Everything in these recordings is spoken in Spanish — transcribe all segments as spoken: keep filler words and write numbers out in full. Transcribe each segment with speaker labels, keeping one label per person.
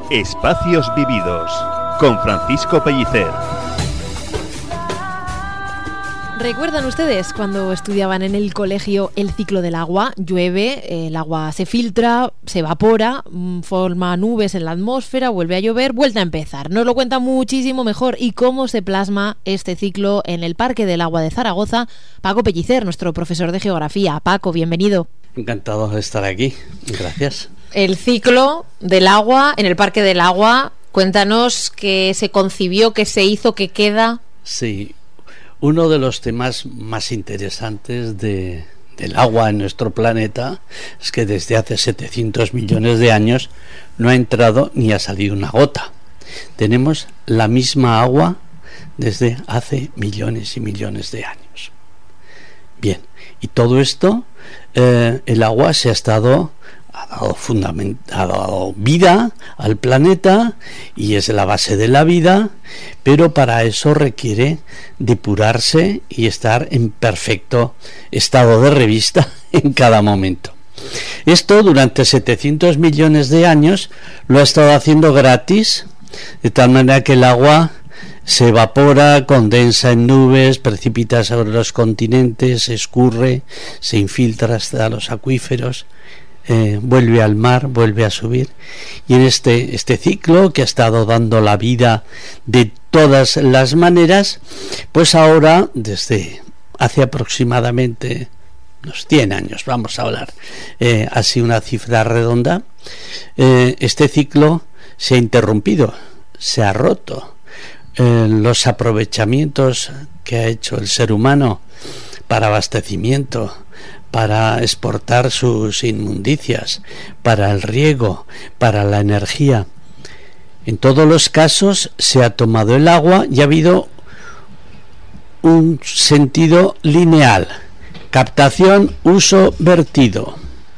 Speaker 1: Espacios Vividos, con Francisco Pellicer.
Speaker 2: ¿Recuerdan ustedes cuando estudiaban en el colegio el ciclo del agua? Llueve, el agua se filtra, se evapora, forma nubes en la atmósfera, vuelve a llover, vuelve a empezar. Nos lo cuenta muchísimo mejor y cómo se plasma este ciclo en el Parque del Agua de Zaragoza, Paco Pellicer, nuestro profesor de geografía. Paco, bienvenido.
Speaker 3: Encantado de estar aquí, gracias.
Speaker 2: El ciclo del agua en el Parque del Agua, cuéntanos qué se concibió, qué se hizo, qué queda.
Speaker 3: Sí. Uno de los temas más interesantes de, del agua en nuestro planeta es que desde hace setecientos millones de años no ha entrado ni ha salido una gota. Tenemos la misma agua desde hace millones y millones de años. Bien, y todo esto, eh, el agua se ha estado... Ha dado, fundament- ha dado vida al planeta y es la base de la vida, pero para eso requiere depurarse y estar en perfecto estado de revista en cada momento. Esto durante setecientos millones de años lo ha estado haciendo gratis, de tal manera que el agua se evapora, condensa en nubes, precipita sobre los continentes, escurre, se infiltra hasta los acuíferos. Eh, vuelve al mar, vuelve a subir, y en este, este ciclo que ha estado dando la vida de todas las maneras, pues ahora desde hace aproximadamente unos cien años, vamos a hablar eh, así una cifra redonda, eh, este ciclo se ha interrumpido, se ha roto. Eh, los aprovechamientos que ha hecho el ser humano para abastecimiento, para exportar sus inmundicias, para el riego, para la energía. En todos los casos se ha tomado el agua y ha habido un sentido lineal: captación, uso, vertido,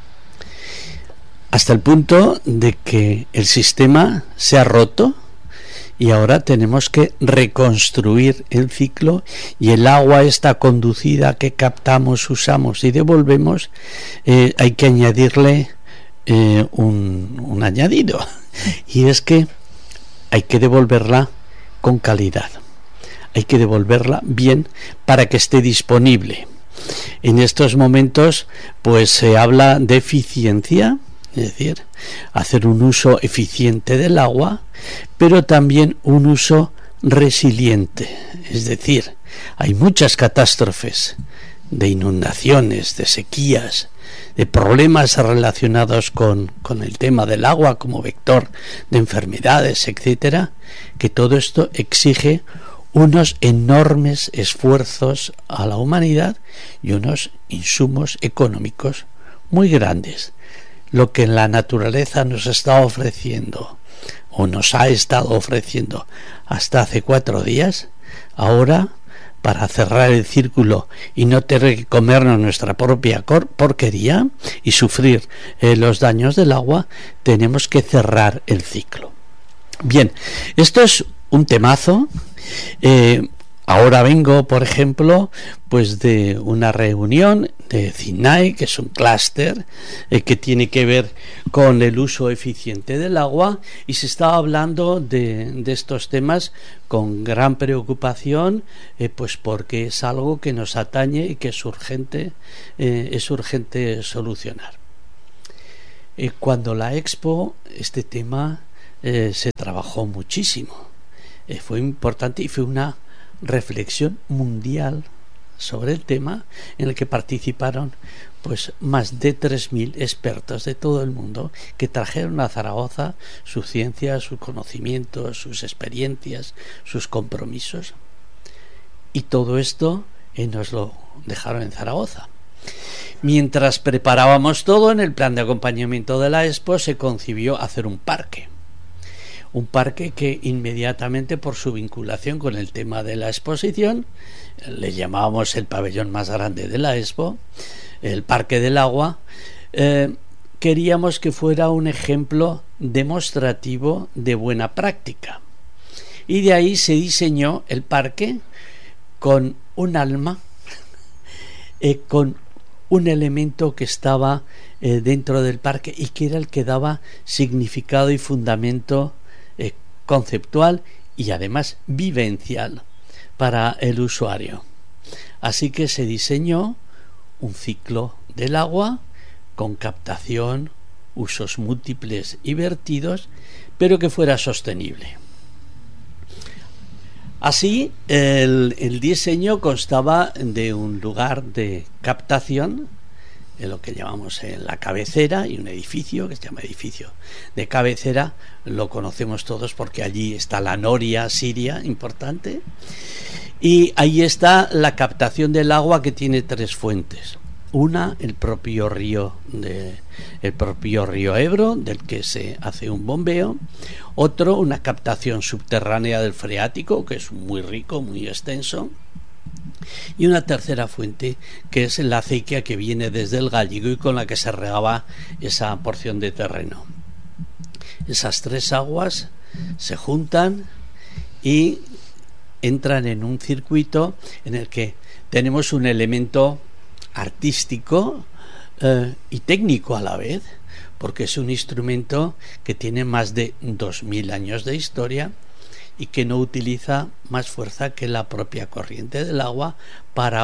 Speaker 3: hasta el punto de que el sistema se ha roto y ahora tenemos que reconstruir el ciclo, y el agua está conducida que captamos, usamos y devolvemos, eh, hay que añadirle eh, un, un añadido, y es que hay que devolverla con calidad, hay que devolverla bien para que esté disponible. En estos momentos pues se habla de eficiencia, es decir, hacer un uso eficiente del agua, pero también un uso resiliente. Es decir, hay muchas catástrofes de inundaciones, de sequías, de problemas relacionados con, con el tema del agua como vector de enfermedades, etcétera, que todo esto exige unos enormes esfuerzos a la humanidad y unos insumos económicos muy grandes. Lo que la naturaleza nos está ofreciendo o nos ha estado ofreciendo hasta hace cuatro días, ahora, para cerrar el círculo y no tener que comernos nuestra propia porquería y sufrir eh, los daños del agua, tenemos que cerrar el ciclo. Bien, esto es un temazo. eh, Ahora vengo, por ejemplo, pues de una reunión de CINAE, que es un clúster eh, que tiene que ver con el uso eficiente del agua, y se estaba hablando de, de estos temas con gran preocupación, eh, pues porque es algo que nos atañe y que es urgente, eh, es urgente solucionar. Eh, cuando la Expo, este tema eh, se trabajó muchísimo, eh, fue importante y fue una reflexión mundial sobre el tema, en el que participaron pues más de tres mil expertos de todo el mundo, que trajeron a Zaragoza su ciencia, sus conocimientos, sus experiencias, sus compromisos, y todo esto eh, nos lo dejaron en Zaragoza. Mientras preparábamos todo, en el plan de acompañamiento de la Expo se concibió hacer un parque un parque que inmediatamente, por su vinculación con el tema de la exposición, le llamábamos el pabellón más grande de la Expo, el Parque del Agua. eh, queríamos que fuera un ejemplo demostrativo de buena práctica, y de ahí se diseñó el parque con un alma, eh, con un elemento que estaba eh, dentro del parque y que era el que daba significado y fundamento eh, conceptual y además vivencial para el usuario. Así que se diseñó un ciclo del agua con captación, usos múltiples y vertidos, pero que fuera sostenible. Así, el, el diseño constaba de un lugar de captación, en lo que llamamos en la cabecera, y un edificio que se llama edificio de cabecera. Lo conocemos todos porque allí está la noria siria importante, y ahí está la captación del agua, que tiene tres fuentes. Una, el propio río de, el propio río Ebro, del que se hace un bombeo. Otro, una captación subterránea del freático, que es muy rico, muy extenso. Y una tercera fuente, que es la acequia que viene desde el Gállego y con la que se regaba esa porción de terreno. Esas tres aguas se juntan y entran en un circuito en el que tenemos un elemento artístico eh, y técnico a la vez, porque es un instrumento que tiene más de dos mil años de historia y que no utiliza más fuerza que la propia corriente del agua para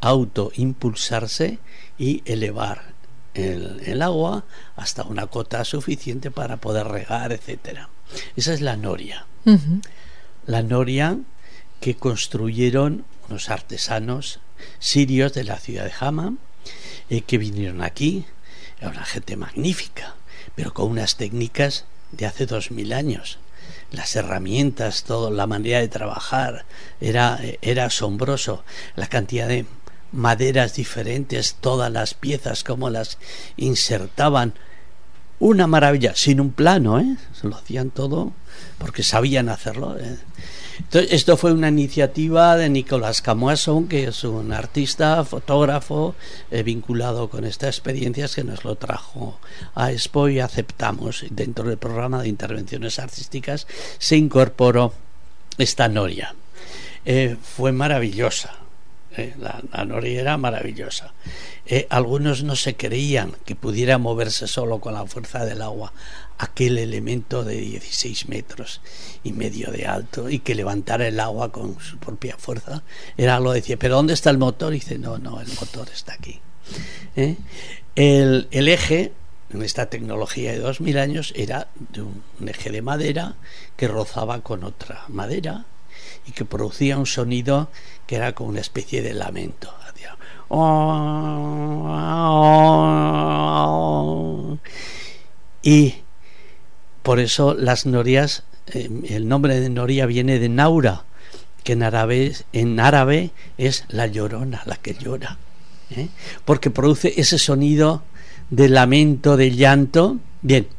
Speaker 3: autoimpulsarse y elevar el, el agua hasta una cota suficiente para poder regar, etcétera. Esa es la noria. Uh-huh. La noria que construyeron unos artesanos sirios de la ciudad de Hama, eh, que vinieron aquí. Era una gente magnífica, pero con unas técnicas de hace dos mil años. Las herramientas, todo, la manera de trabajar era, era asombroso. La cantidad de maderas diferentes, todas las piezas, cómo las insertaban. Una maravilla, sin un plano, ¿eh? Se lo hacían todo porque sabían hacerlo, ¿eh? Entonces, esto fue una iniciativa de Nicolas Camoisson, que es un artista, fotógrafo, eh, vinculado con estas experiencias, que nos lo trajo a Expo y aceptamos. Dentro del programa de intervenciones artísticas se incorporó esta noria. Eh, fue maravillosa. Eh, la, la noria era maravillosa. Eh, algunos no se creían que pudiera moverse solo con la fuerza del agua aquel elemento de dieciséis metros y medio de alto, y que levantara el agua con su propia fuerza. Era algo, decía, ¿pero dónde está el motor? Y dice, no, no, el motor está aquí. ¿Eh? El, el eje, en esta tecnología de dos mil años, era de un, un eje de madera que rozaba con otra madera y que producía un sonido que era como una especie de lamento. Hacía, oh, oh, oh. Y por eso las norias, eh, el nombre de noria viene de naura, que en árabe, en árabe es la llorona, la que llora, ¿eh? Porque produce ese sonido de lamento, de llanto. Bien,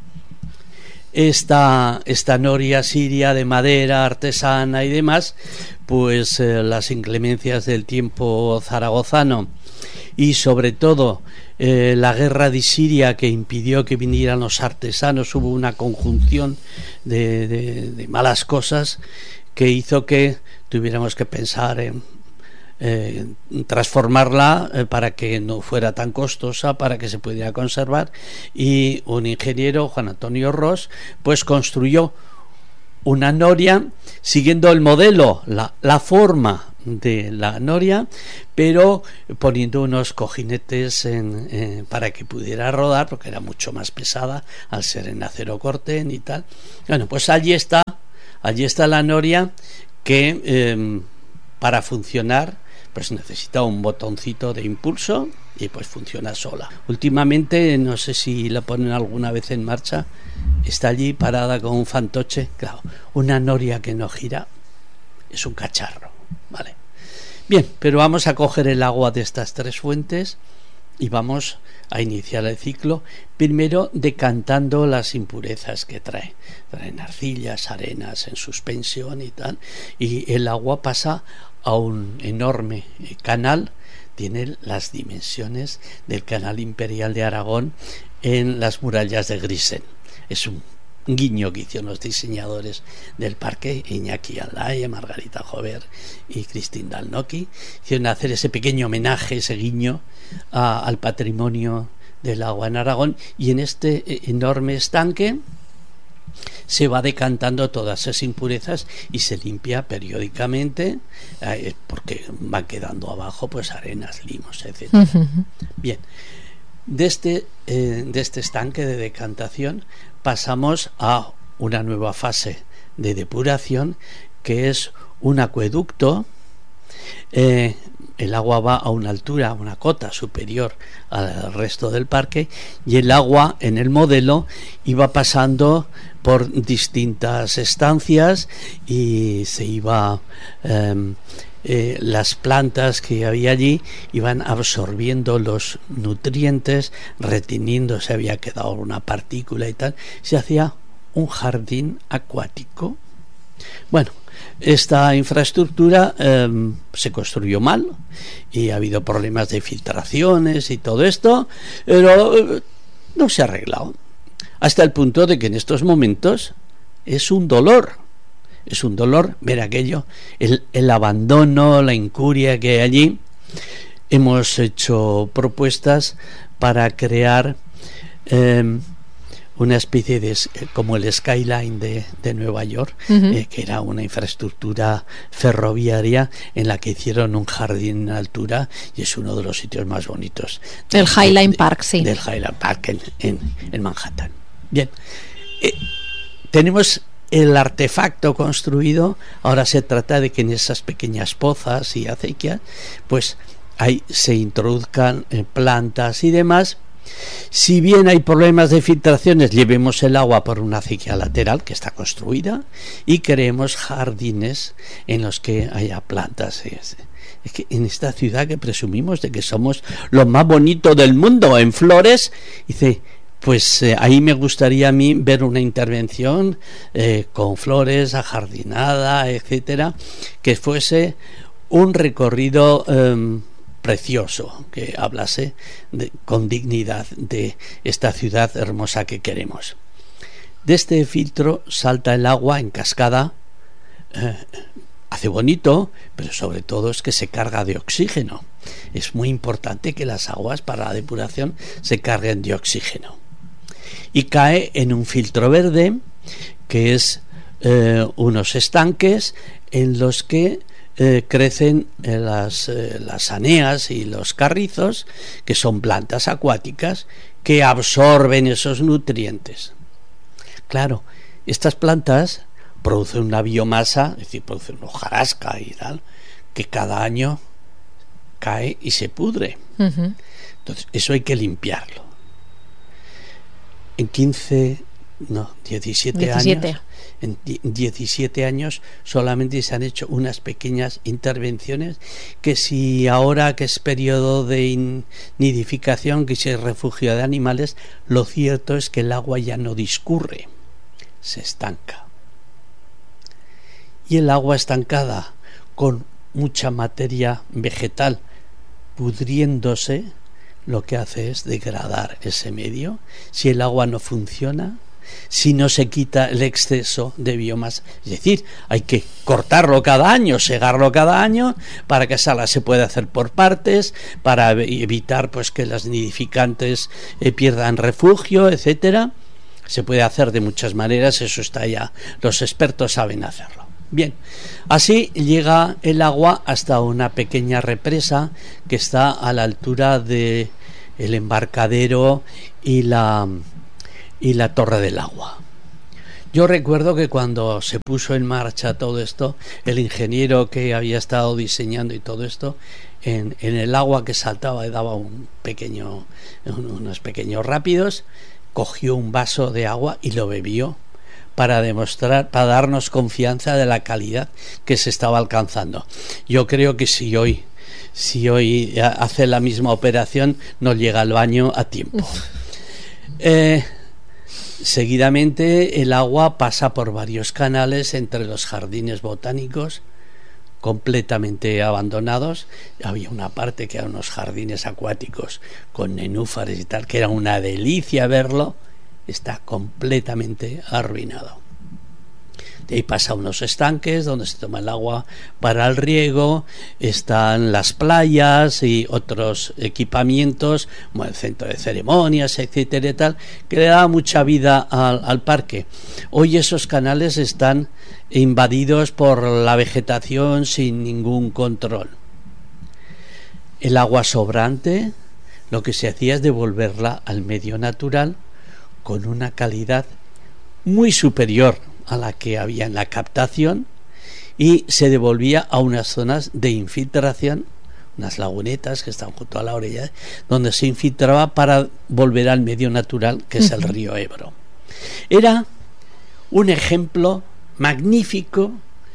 Speaker 3: esta, esta noria siria de madera artesana y demás, pues eh, las inclemencias del tiempo zaragozano y sobre todo eh, la guerra de Siria, que impidió que vinieran los artesanos, hubo una conjunción de, de, de malas cosas que hizo que tuviéramos que pensar en eh, transformarla eh, para que no fuera tan costosa, para que se pudiera conservar, y un ingeniero, Juan Antonio Ros, pues construyó una noria siguiendo el modelo, la, la forma de la noria, pero poniendo unos cojinetes en, eh, para que pudiera rodar, porque era mucho más pesada al ser en acero corten y tal. Bueno, pues allí está, allí está la noria, que eh, para funcionar pues necesita un botoncito de impulso y pues funciona sola. Últimamente, no sé si la ponen alguna vez en marcha, está allí parada con un fantoche. Claro, una noria que no gira es un cacharro, ¿vale? Bien, pero vamos a coger el agua de estas tres fuentes y vamos a iniciar el ciclo, primero decantando las impurezas que trae. Traen arcillas, arenas en suspensión y tal, y el agua pasa a un enorme canal. Tiene las dimensiones del canal imperial de Aragón en las murallas de Grisen. Es un guiño que hicieron los diseñadores del parque, Iñaki Alaya, Margarita Jover y Cristín Dalnoki. Hicieron hacer ese pequeño homenaje, ese guiño a, al patrimonio del agua en Aragón. Y en este enorme estanque se va decantando todas esas impurezas y se limpia periódicamente, eh, porque van quedando abajo pues arenas, limos, etcétera. Uh-huh. Bien, de este, eh, de este estanque de decantación pasamos a una nueva fase de depuración, que es un acueducto. Eh, el agua va a una altura, a una cota superior al resto del parque, y el agua en el modelo iba pasando por distintas estancias y se iba eh, eh, las plantas que había allí iban absorbiendo los nutrientes, reteniendo, se había quedado una partícula y tal, se hacía un jardín acuático. Bueno, esta infraestructura eh, se construyó mal y ha habido problemas de filtraciones y todo esto, pero eh, no se ha arreglado, hasta el punto de que en estos momentos es un dolor, es un dolor ver aquello, el, el abandono, la incuria que hay allí. Hemos hecho propuestas para crear eh, una especie de, como el Skyline de, de Nueva York, uh-huh. eh, que era una infraestructura ferroviaria en la que hicieron un jardín en altura, y es uno de los sitios más bonitos.
Speaker 2: El Highline Park, sí.
Speaker 3: Del Highline Park en, en, en Manhattan. Bien, eh, tenemos el artefacto construido. Ahora se trata de que en esas pequeñas pozas y acequias, pues ahí se introduzcan eh, plantas y demás. Si bien hay problemas de filtraciones, llevemos el agua por una acequia lateral que está construida y creemos jardines en los que haya plantas. Es que en esta ciudad que presumimos de que somos lo más bonito del mundo en flores, dice, pues eh, ahí me gustaría a mí ver una intervención eh, con flores, ajardinada, etcétera, que fuese un recorrido eh, precioso, que hablase de, con dignidad de esta ciudad hermosa que queremos. De este filtro salta el agua en cascada, eh, hace bonito, pero sobre todo es que se carga de oxígeno. Es muy importante que las aguas para la depuración se carguen de oxígeno. Y cae en un filtro verde, que es eh, unos estanques en los que Eh, crecen eh, las, eh, las aneas y los carrizos, que son plantas acuáticas que absorben esos nutrientes. Claro, estas plantas producen una biomasa, es decir, producen hojarasca y tal, que cada año cae y se pudre. Uh-huh. Entonces, eso hay que limpiarlo. En quince, no, diecisiete, diecisiete años... En diecisiete años solamente se han hecho unas pequeñas intervenciones, que si ahora que es periodo de nidificación, que si es refugio de animales, lo cierto es que el agua ya no discurre, se estanca. Y el agua estancada, con mucha materia vegetal pudriéndose, lo que hace es degradar ese medio. Si el agua no funciona, si no se quita el exceso de biomasa, es decir, hay que cortarlo cada año, segarlo cada año, para que esa se pueda hacer por partes, para evitar pues que las nidificantes eh, pierdan refugio, etcétera. Se puede hacer de muchas maneras, eso está ya, los expertos saben hacerlo. Bien, así llega el agua hasta una pequeña represa que está a la altura de el embarcadero y la y la Torre del Agua. Yo recuerdo que cuando se puso en marcha todo esto, el ingeniero que había estado diseñando y todo esto, en, en el agua que saltaba y daba un pequeño, un, unos pequeños rápidos, cogió un vaso de agua y lo bebió para demostrar, para darnos confianza de la calidad que se estaba alcanzando. Yo creo que si hoy, si hoy hace la misma operación, no llega al baño a tiempo. Eh, Seguidamente el agua pasa por varios canales entre los jardines botánicos completamente abandonados. Había una parte que eran unos jardines acuáticos con nenúfares y tal, que era una delicia verlo. Está completamente arruinado. De ahí pasa a unos estanques donde se toma el agua para el riego, están las playas y otros equipamientos, como el centro de ceremonias, etcétera y tal, que le da mucha vida al, al parque. Hoy esos canales están invadidos por la vegetación sin ningún control. El agua sobrante, lo que se hacía es devolverla al medio natural con una calidad muy superior a la que había en la captación, y se devolvía a unas zonas de infiltración, unas lagunetas que están junto a la orilla, donde se infiltraba para volver al medio natural, que es el río Ebro. Era un ejemplo magnífico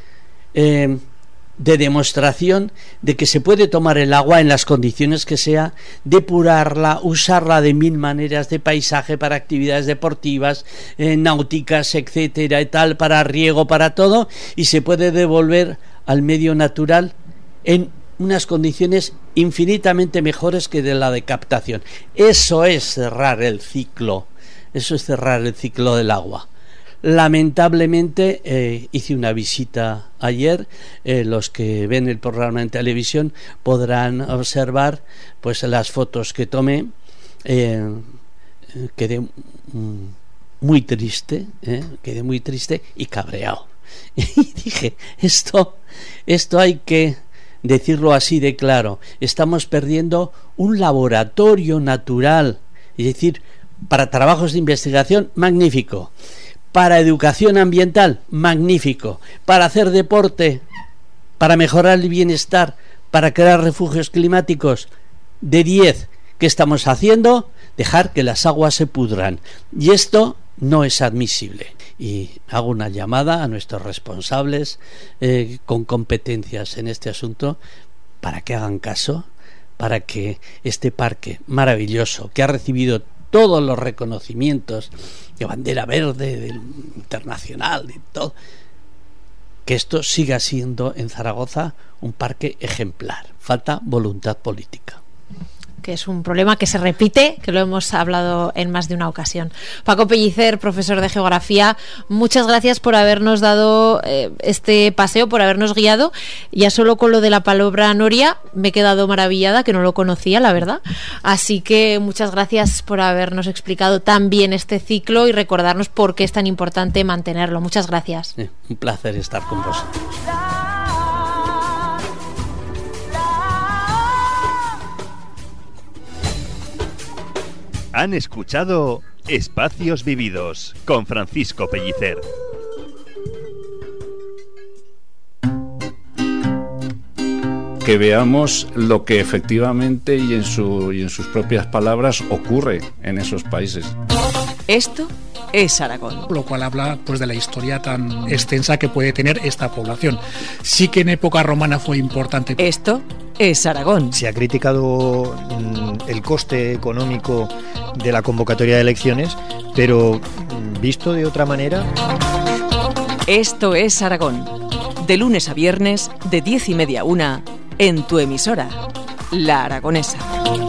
Speaker 3: eh, de demostración de que se puede tomar el agua en las condiciones que sea, depurarla, usarla de mil maneras, de paisaje para actividades deportivas, eh, náuticas, etcétera y tal, para riego, para todo, y se puede devolver al medio natural en unas condiciones infinitamente mejores que de la de captación. Eso es cerrar el ciclo, eso es cerrar el ciclo del agua. Lamentablemente eh, hice una visita ayer, eh, los que ven el programa en televisión podrán observar pues las fotos que tomé. eh, quedé mm, muy triste, eh, quedé muy triste y cabreado. Y dije, esto, esto hay que decirlo así de claro, estamos perdiendo un laboratorio natural, es decir, para trabajos de investigación, magnífico. Para educación ambiental, magnífico. Para hacer deporte, para mejorar el bienestar, para crear refugios climáticos, de diez. ¿Qué estamos haciendo? Dejar que las aguas se pudran. Y esto no es admisible. Y hago una llamada a nuestros responsables eh, con competencias en este asunto para que hagan caso, para que este parque maravilloso, que ha recibido todos los reconocimientos de bandera verde, del internacional, de todo, que esto siga siendo en Zaragoza un parque ejemplar. Falta voluntad política,
Speaker 2: que es un problema que se repite, que lo hemos hablado en más de una ocasión. Paco Pellicer, profesor de Geografía, muchas gracias por habernos dado eh, este paseo, por habernos guiado. Ya solo con lo de la palabra noria me he quedado maravillada, que no lo conocía, la verdad. Así que muchas gracias por habernos explicado tan bien este ciclo y recordarnos por qué es tan importante mantenerlo. Muchas gracias.
Speaker 3: Eh, un placer estar con vosotros.
Speaker 1: Han escuchado Espacios Vividos con Francisco Pellicer.
Speaker 4: Que veamos lo que efectivamente y en, su, y en sus propias palabras ocurre en esos países.
Speaker 5: Esto es Aragón.
Speaker 6: Lo cual habla pues de la historia tan extensa que puede tener esta población. Sí que en época romana fue importante.
Speaker 5: Esto es Aragón.
Speaker 7: Se ha criticado mm, el coste económico de la convocatoria de elecciones, pero mm, visto de otra manera.
Speaker 5: Esto es Aragón. De lunes a viernes, de diez y media a una, en tu emisora, La Aragonesa.